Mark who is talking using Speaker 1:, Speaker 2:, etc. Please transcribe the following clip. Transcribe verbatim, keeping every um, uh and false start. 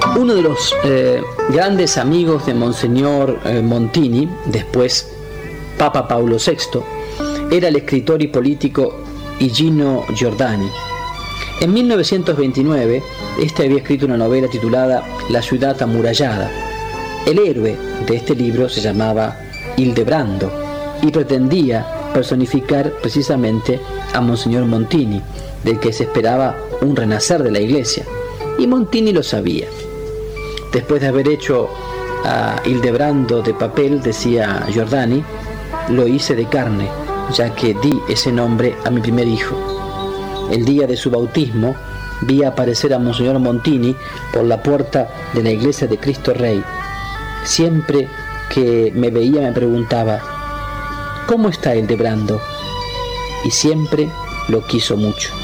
Speaker 1: Uno de los eh, grandes amigos de Monseñor eh, Montini, después Papa Paulo sexto, era el escritor y político Higino Giordani. En mil novecientos veintinueve, este había escrito una novela titulada La ciudad amurallada. El héroe de este libro se llamaba Hildebrando y pretendía personificar precisamente a Monseñor Montini, del que se esperaba un renacer de la Iglesia, y Montini lo sabía. Después de haber hecho a Hildebrando de papel, decía Giordani, lo hice de carne, ya que di ese nombre a mi primer hijo. El día de su bautismo vi aparecer a Monseñor Montini por la puerta de la iglesia de Cristo Rey. Siempre que me veía me preguntaba, ¿cómo está Hildebrando? Y siempre lo quiso mucho.